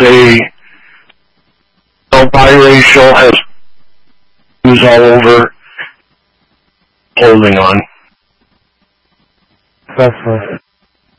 a biracial, has tattoos all over, holding on. Specialist.